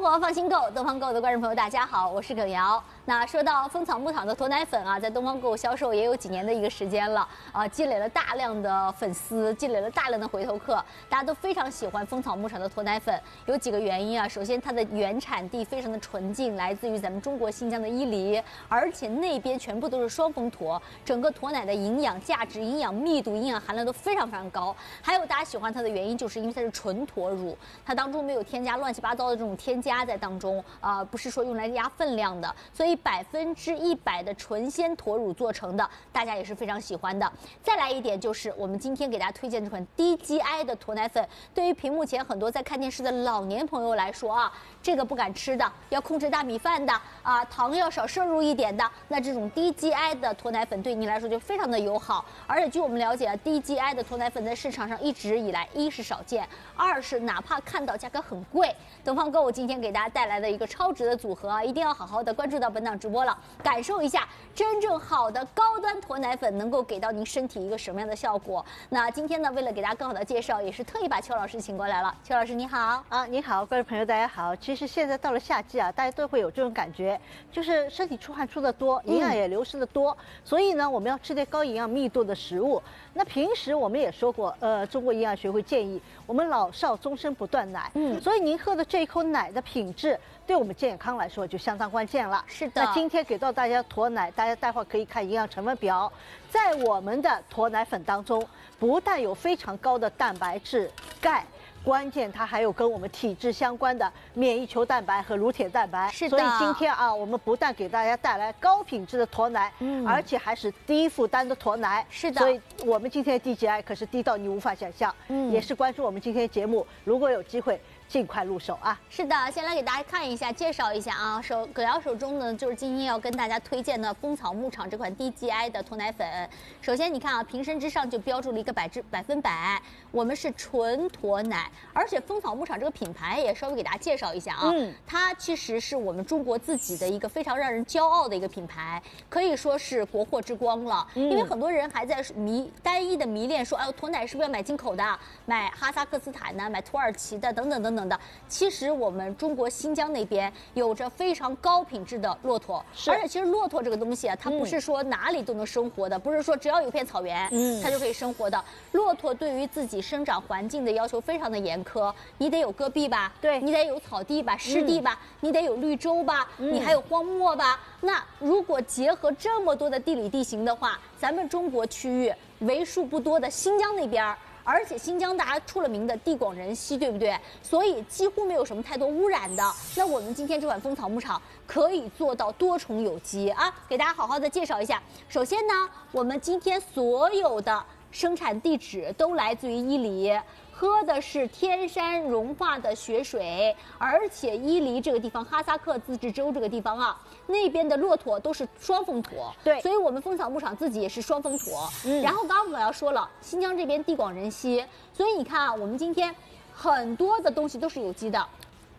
活放心购，东方购的观众朋友，大家好，我是耿瑶。那说到蜂草牧场的驼奶粉啊，在东方购销售也有几年的一个时间了啊，积累了大量的粉丝，积累了大量的回头客，大家都非常喜欢蜂草牧场的驼奶粉。有几个原因啊，首先它的原产地非常的纯净，来自于咱们中国新疆的伊犁，而且那边全部都是双峰驼，整个驼奶的营养价值、营养密度、营养含量都非常非常高。还有大家喜欢它的原因，就是因为它是纯驼乳，它当中没有添加乱七八糟的这种添加在当中啊、不是说用来压分量的，所以100%的纯鲜驼乳做成的，大家也是非常喜欢的。再来一点就是我们今天给大家推荐这款低 GI 的驼奶粉，对于屏幕前很多在看电视的老年朋友来说啊，这个不敢吃的，要控制大米饭的啊，糖要少摄入一点的，那这种低 GI 的驼奶粉对你来说就非常的友好。而且据我们了解啊，低 GI 的驼奶粉在市场上一直以来，一是少见，二是哪怕看到价格很贵，东方购物今天给大家带来的一个超值的组合啊，一定要好好的关注到本档直播了，感受一下真正好的高端驼奶粉能够给到您身体一个什么样的效果。那今天呢，为了给大家更好的介绍，也是特意把邱老师请过来了。邱老师你好啊，你好，观众朋友大家好。其实现在到了夏季啊，大家都会有这种感觉，就是身体出汗出的多，营养也流失的多，所以呢，我们要吃点高营养密度的食物。那平时我们也说过，中国营养学会建议我们老少终身不断奶，所以您喝的这一口奶的品质，对我们健康来说就相当关键了。 是的。 那今天给到大家驼奶，大家待会儿可以看营养成分表，在我们的驼奶粉当中，不但有非常高的蛋白质、钙。关键它还有跟我们体质相关的免疫球蛋白和乳铁蛋白， 是的。 所以今天啊，我们不但给大家带来高品质的驼奶，而且还是低负担的驼奶， 是的。 所以我们今天的 DGI 可是低到你无法想象，也是关注我们今天的节目，如果有机会尽快入手啊。 是的，先来给大家看一下，介绍一下啊，葛瑶手中呢就是今天要跟大家推荐的蜂草牧场这款低 GI 的驼奶粉。首先你看啊，瓶身之上就标注了一个100%，我们是纯驼奶。而且蜂草牧场这个品牌也稍微给大家介绍一下啊，它其实是我们中国自己的一个非常让人骄傲的一个品牌，可以说是国货之光了。因为很多人还在单一的迷恋说，哎呦，驼奶是不是要买进口的，买哈萨克斯坦的，买土耳其的等等等等的。其实我们中国新疆那边有着非常高品质的骆驼，而且其实骆驼这个东西啊，它不是说哪里都能生活的，不是说只要有片草原，它就可以生活的。骆驼对于自己生长环境的要求非常的严苛，你得有戈壁吧， 对， 你得有草地吧、湿地吧，你得有绿洲吧，你还有荒漠吧。那如果结合这么多的地理地形的话，咱们中国区域为数不多的新疆那边，而且新疆大家出了名的地广人稀，对不对？所以几乎没有什么太多污染的。那我们今天这款蜂草牧场可以做到多重有机啊，给大家好好的介绍一下。首先呢，我们今天所有的生产地址都来自于伊犁。喝的是天山融化的雪水，而且伊犁这个地方，哈萨克自治州这个地方啊，那边的骆驼都是双峰驼， 对， 所以我们蜂草牧场自己也是双峰驼。然后刚刚我要说了，新疆这边地广人稀，所以你看啊，我们今天很多的东西都是有机的。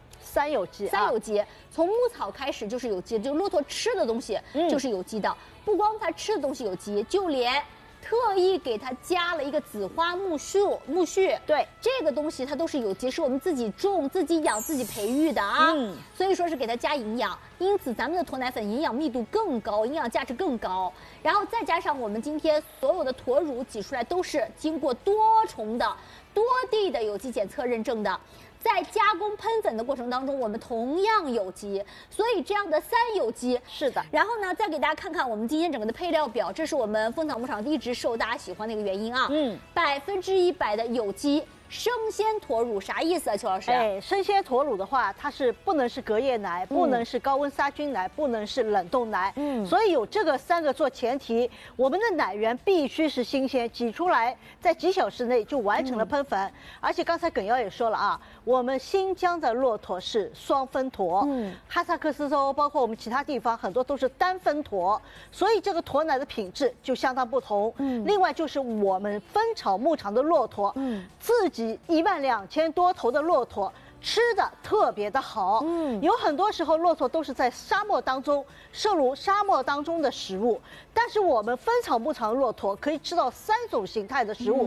3有机， 从牧草开始就是有机的，就骆驼吃的东西就是有机的。不光它吃的东西有机，就连特意给它加了一个紫花苜蓿， 对， 这个东西它都是有机，是我们自己种、自己养、自己培育的啊。所以说是给它加营养，因此咱们的驼奶粉营养密度更高，营养价值更高。然后再加上我们今天所有的驼乳挤出来都是经过多重的、多地的有机检测认证的。在加工喷粉的过程当中，我们同样有机，所以这样的3有机是的。 然后呢，再给大家看看我们今天整个的配料表，这是我们蜂草牧场一直受大家喜欢的一个原因啊。100%的有机生鲜驼乳，啥意思啊，邱老师？ 哎，生鲜驼乳的话，它是不能是隔夜奶，不能是高温杀菌奶，不能是冷冻奶。所以有这个3个做前提，我们的奶源必须是新鲜，挤出来在几小时内就完成了喷粉。而且刚才耿瑶也说了啊，我们新疆的骆驼是双峰驼，哈萨克斯州包括我们其他地方很多都是单峰驼，所以这个驼奶的品质就相当不同。另外就是我们蜂草牧场的骆驼，自己12000多头的骆驼吃的特别的好，有很多时候骆驼都是在沙漠当中摄入沙漠当中的食物，但是我们蜂草牧场的骆驼可以吃到3种形态的食物。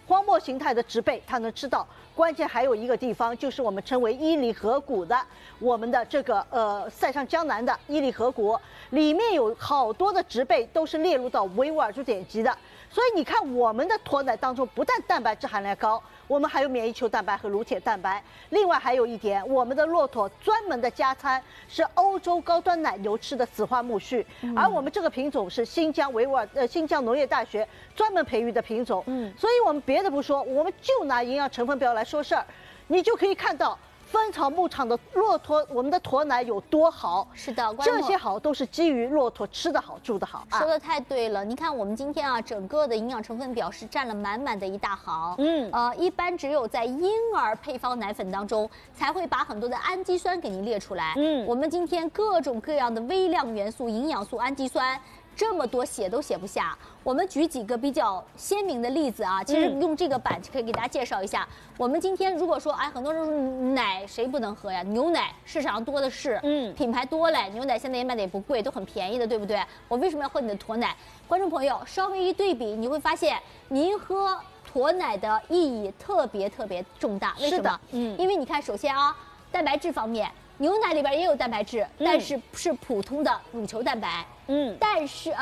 荒漠形态的植被，它能吃到。关键还有一个地方，就是我们称为伊犁河谷的，我们的这个塞上江南的伊犁河谷，里面有好多的植被都是列入到维吾尔族典籍的。所以你看，我们的驼奶当中不但蛋白质含量高，我们还有免疫球蛋白和乳铁蛋白。另外还有一点，我们的骆驼专门的加餐是欧洲高端奶牛吃的紫花苜蓿，而我们这个品种是新疆农业大学专门培育的品种。所以我们别的不说，我们就拿营养成分表来说事儿，你就可以看到蜂巢牧场的骆驼，我们的驼奶有多好。 是的， 这些好都是基于骆驼吃得好、住得好。 说的太对了，你看我们今天啊，整个的营养成分表是占了满满的一大行。一般只有在婴儿配方奶粉当中才会把很多的氨基酸给您列出来。我们今天各种各样的微量元素、营养素、氨基酸。这么多写都写不下，我们举几个比较鲜明的例子啊。其实用这个版可以给大家介绍一下。我们今天如果说，很多人说奶谁不能喝呀？牛奶市场上多的是，品牌多嘞，牛奶现在也卖的也不贵，都很便宜的，对不对？我为什么要喝你的驼奶？观众朋友稍微一对比，你会发现您喝驼奶的意义特别重大。为什么？因为你看，首先啊，蛋白质方面。牛奶里边也有蛋白质，但是是普通的乳球蛋白。但是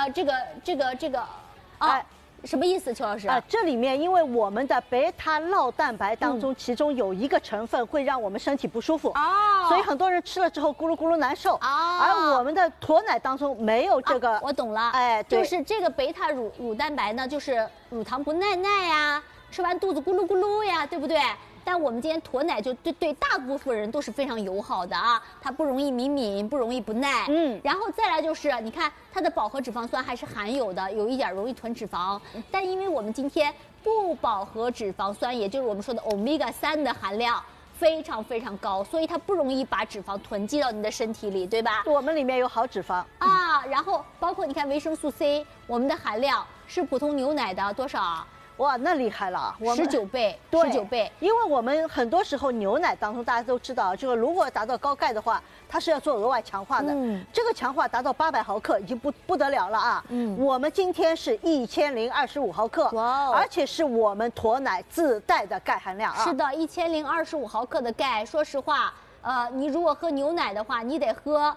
什么意思，邱老师？ 这里面因为我们的贝塔酪蛋白当中，其中有一个成分会让我们身体不舒服，所以很多人吃了之后咕噜咕噜难受。而我们的驼奶当中没有这个。 我懂了，就是这个贝塔乳蛋白呢，就是乳糖不耐呀，吃完肚子咕噜咕噜呀，对不对？但我们今天驼奶就对大部分人都是非常友好的啊，它不容易敏，不容易不耐。然后再来就是你看它的饱和脂肪酸还是含有的，有一点容易囤脂肪。但因为我们今天不饱和脂肪酸，也就是我们说的欧米伽3的含量非常高，所以它不容易把脂肪囤积到你的身体里，对吧？ 我们里面有好脂肪然后包括你看维生素 C， 我们的含量是普通牛奶的多少？ 哇，那厉害了 ！19倍，19倍。 因为我们很多时候牛奶当中，大家都知道，这个如果达到高钙的话，它是要做额外强化的。这个强化达到800毫克已经不得了了啊！我们今天是1025毫克，而且是我们驼奶自带的钙含量啊。 是的，1025毫克的钙。说实话，你如果喝牛奶的话，你得喝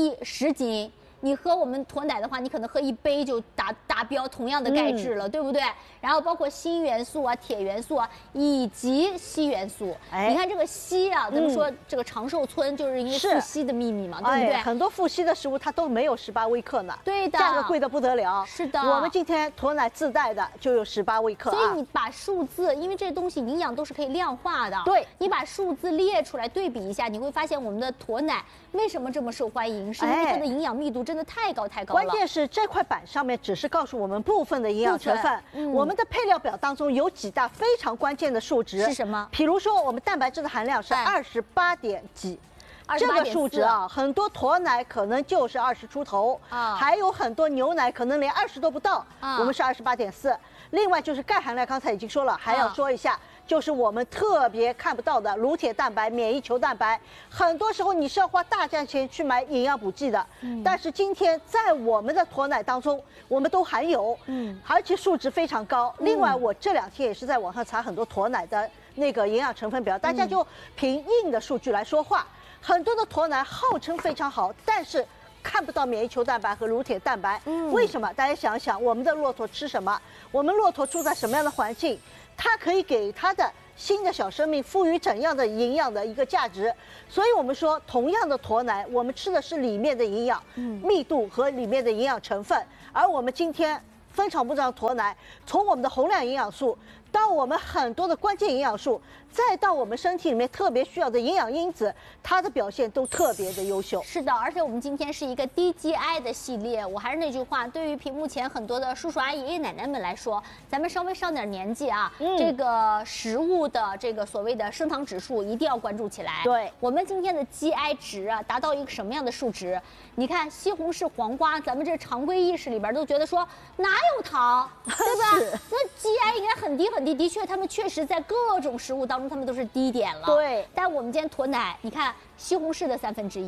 10斤。你喝我们驼奶的话，你可能喝1杯就达标同样的钙质了，对不对？然后包括锌元素啊、铁元素啊，以及硒元素。你看这个硒啊，咱们说这个长寿村就是因为富硒的秘密嘛，对不对？ 很多富硒的食物它都没有18微克呢， 对的， 价格贵得不得了。 是的， 我们今天驼奶自带的就有18微克。 所以你把数字，因为这东西营养都是可以量化的， 对， 你把数字列出来对比一下，你会发现我们的驼奶为什么这么受欢迎，是因为它的营养密度真的太高了。 关键是这块板上面只是告诉我们部分的营养成分，我们的配料表当中有几大非常关键的数值是什么？ 比如说我们蛋白质的含量是28点几。这个数值啊，很多驼奶可能就是20出头还有很多牛奶可能连20都不到我们是28.4。另外就是钙含量，刚才已经说了，还要说一下。就是我们特别看不到的乳铁蛋白、免疫球蛋白，很多时候你是要花大价钱去买营养补剂的，但是今天在我们的驼奶当中，我们都含有，而且数值非常高。另外，我这2天也是在网上查很多驼奶的那个营养成分表，大家就凭硬的数据来说话。很多的驼奶号称非常好，但是看不到免疫球蛋白和乳铁蛋白，为什么？大家想想，我们的骆驼吃什么？我们骆驼住在什么样的环境？它可以给它的新的小生命赋予怎样的营养的一个价值？所以我们说，同样的驼奶，我们吃的是里面的营养密度和里面的营养成分，而我们今天蜂巢牧场驼奶，从我们的宏量营养素到我们很多的关键营养素，再到我们身体里面特别需要的营养因子，它的表现都特别的优秀。 是的，而且我们今天是一个低 GI 的系列。我还是那句话，对于屏幕前很多的叔叔阿姨、爷爷奶奶们来说，咱们稍微上点年纪啊，这个食物的这个所谓的升糖指数一定要关注起来。 对， 我们今天的 GI 值啊，达到一个什么样的数值？你看西红柿、黄瓜，咱们这常规意识里边都觉得说哪有糖，对吧？那 GI 应该很低很低，的确，他们确实在各种食物当中，他们都是低点了。 对， 但我们今天驼奶，你看西红柿的1/3，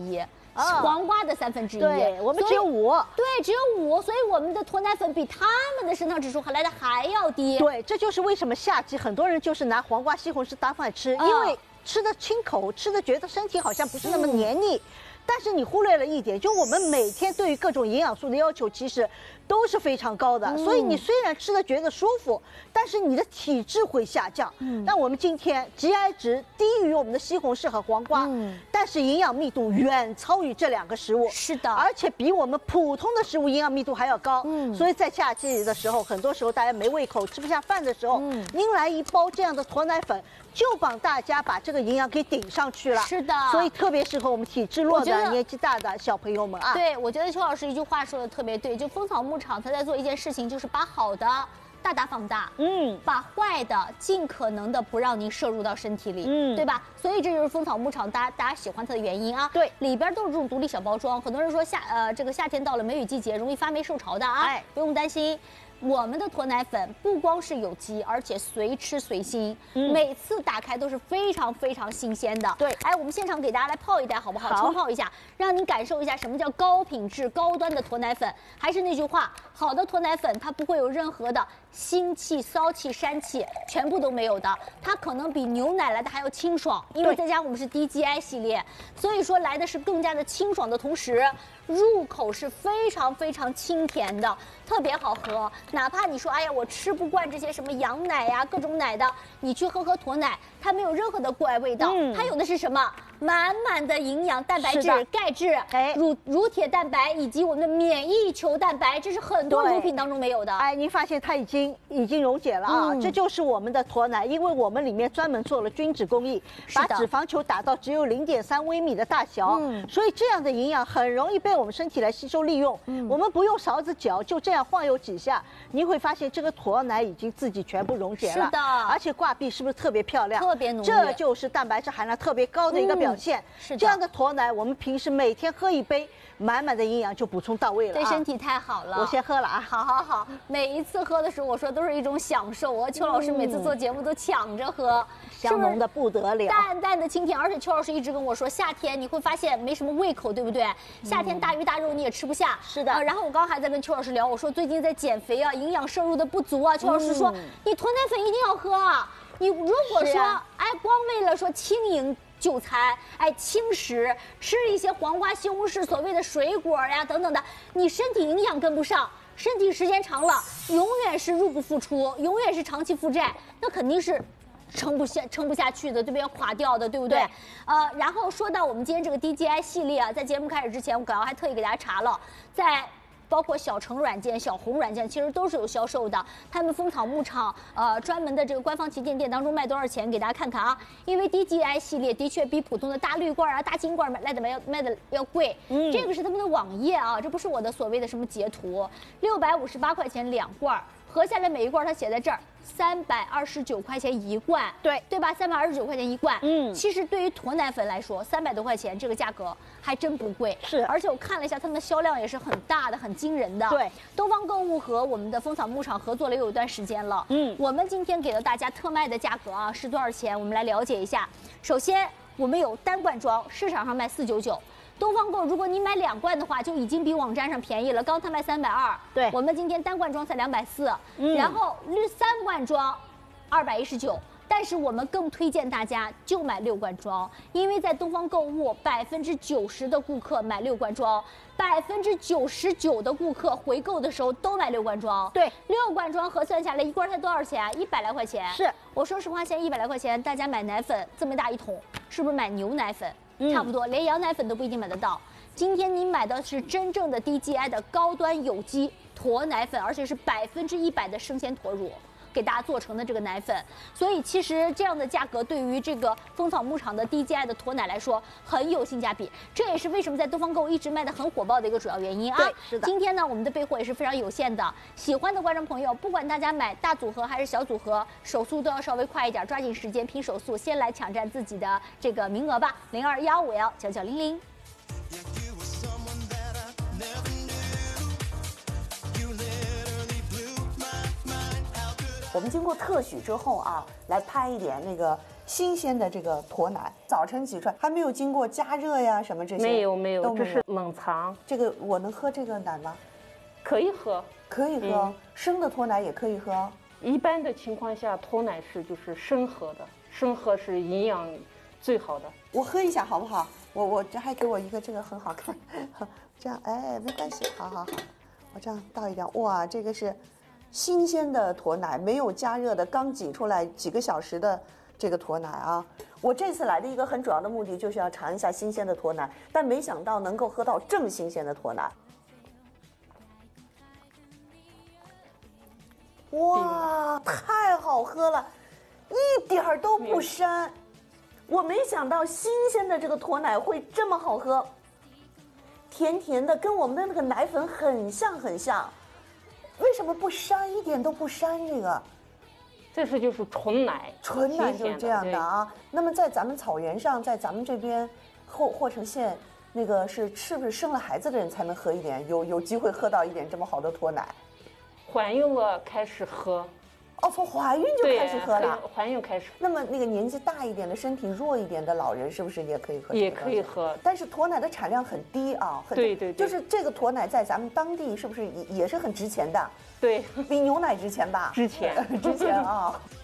黄瓜的1/3。 对，我们只有5。 对，只有5，所以我们的脱奶粉比他们的升糖指数来的还要低。 对，这就是为什么夏季很多人就是拿黄瓜、西红柿搭饭吃，因为吃的清口，吃的觉得身体好像不是那么黏腻。但是你忽略了一点，就我们每天对于各种营养素的要求其实都是非常高的，所以你虽然吃的觉得舒服，但是你的体质会下降。那我们今天 GI 值低于我们的西红柿和黄瓜，但是营养密度远超于这2个食物。 是的， 而且比我们普通的食物营养密度还要高。所以在夏季的时候，很多时候大家没胃口、吃不下饭的时候，您来一包这样的脱奶粉，就帮大家把这个营养给顶上去了。 是的， 所以特别适合我们体质弱的、年纪大的小朋友们啊。 对，我觉得邱老师一句话说的特别对，就蜂草牧场他在做一件事情，就是把好的大放大，把坏的尽可能的不让您摄入到身体里，对吧？所以这就是蜂草牧场大家喜欢它的原因啊。 对， 里边都是这种独立小包装。很多人说这个夏天到了，梅雨季节容易发霉受潮的啊，不用担心。我们的脱奶粉不光是有机，而且随吃随新，每次打开都是非常非常新鲜的。 对， 哎，我们现场给大家来泡一袋好不好？冲泡一下，让您感受一下什么叫高品质、高端的脱奶粉。还是那句话，好的脱奶粉它不会有任何的腥气、骚气、膻气，全部都没有的。它可能比牛奶来的还要清爽，因为再加上我们是低 GI 系列，所以说来的是更加的清爽的同时，入口是非常非常清甜的，特别好喝。哪怕你说，哎呀，我吃不惯这些什么羊奶呀、各种奶的，你去喝脱奶，它没有任何的怪味道，它有的是什么？满满的营养，蛋白质、钙质、乳铁蛋白以及我们的免疫球蛋白，这是很多乳品当中没有的。 哎，您发现它已经溶解了啊，这就是我们的脱奶，因为我们里面专门做了均质工艺，把脂肪球打到只有0.3微米的大小，所以这样的营养很容易被我们身体来吸收利用。我们不用勺子搅，就这样晃悠几下，您会发现这个脱奶已经自己全部溶解了。 是的， 而且挂壁是不是特别漂亮？ 特别浓郁， 这就是蛋白质含量特别高的一个表现。 是的， 这样的脱奶，我们平时每天喝一杯，满满的营养就补充到位了， 对身体太好了。 我先喝了啊， 好，每一次喝的时候，我说都是一种享受。我邱老师每次做节目都抢着喝， 香浓的不得了， 淡淡的清甜。而且邱老师一直跟我说，夏天你会发现没什么胃口，对不对？夏天大鱼大肉你也吃不下。 是的。 然后我刚刚还在跟邱老师聊，我说最近在减肥啊，营养摄入的不足啊。邱老师说，你脱奶粉一定要喝啊。你如果说，哎，光为了说轻盈就餐，哎，轻食，吃一些黄瓜、西红柿，所谓的水果呀等等的，你身体营养跟不上，身体时间长了，永远是入不敷出，永远是长期负债，那肯定是撑不下去的，对不对？要垮掉的，对不对？然后说到我们今天这个 DGI 系列啊，在节目开始之前，我刚刚还特意给大家查了，在包括小橙软件、小红软件，其实都是有销售的。他们蜂草牧场专门的这个官方旗舰店当中卖多少钱？给大家看看啊。因为 DGI 系列的确比普通的大绿罐啊、大金罐卖的要贵。这个是他们的网页啊，这不是我的所谓的什么截图。658块钱2罐，合下来每一罐它写在这儿。329块钱1罐，对吧？329块钱1罐，其实对于脱奶粉来说，300多块钱这个价格还真不贵。 是， 而且我看了一下，他们的销量也是很大的、很惊人的。 对， 东方购物和我们的蜂草牧场合作了有一段时间了。我们今天给了大家特卖的价格啊，是多少钱？我们来了解一下。首先，我们有单罐装，市场上卖499。东方购，如果你买2罐的话，就已经比网站上便宜了。刚才卖320， 对， 我们今天单罐装才240，然后3罐装219。但是我们更推荐大家就买6罐装，因为在东方购物90%的顾客买6罐装，99%的顾客回购的时候都买6罐装。 对 ，6罐装核算下来1罐才多少钱？100来块钱。 是， 我说实话，现在100来块钱，大家买奶粉这么大一桶，是不是买牛奶粉？差不多，连羊奶粉都不一定买得到。今天你买的是真正的 DGI 的高端有机脱奶粉，而且是100%的生鲜脱乳给大家做成的这个奶粉，所以其实这样的价格对于这个蜂草牧场的 DGI 的脱奶来说很有性价比，这也是为什么在东方购物一直卖的很火爆的一个主要原因啊。 对，是的。 今天呢，我们的备货也是非常有限的，喜欢的观众朋友，不管大家买大组合还是小组合，手速都要稍微快一点，抓紧时间拼手速，先来抢占自己的这个名额吧。0215199900。 我们经过特许之后啊，来拍一点那个新鲜的这个驼奶，早晨挤出来还没有经过加热呀什么这些？ 没有，这是冷藏。 这个我能喝这个奶吗？ 可以喝， 可以喝，生的驼奶也可以喝。 一般的情况下，驼奶就是生喝的，生喝是营养最好的。 我喝一下好不好？我这还给我一个这个很好看，这样哎没关系，好，我这样倒一点。哇，这个是新鲜的驼奶，没有加热的，刚挤出来几个小时的这个驼奶啊。我这次来的一个很主要的目的就是要尝一下新鲜的驼奶，但没想到能够喝到正新鲜的驼奶。哇，太好喝了，一点儿都不膻。我没想到新鲜的这个驼奶会这么好喝，甜甜的，跟我们的那个奶粉很像。为什么不膻？一点都不膻这个。 这是就是纯奶， 纯奶就是这样的啊。那么在咱们草原上，在咱们这边霍城县，那个是不是生了孩子的人才能喝一点？有机会喝到一点这么好的驼奶？ 怀孕了开始喝。 哦，从怀孕就开始喝了。 怀孕开始。 那么那个年纪大一点的、身体弱一点的老人，是不是也可以喝？ 也可以喝， 但是驼奶的产量很低啊。 对， 就是这个驼奶在咱们当地是不是也是很值钱的？ 对， 比牛奶值钱吧？ 值钱啊。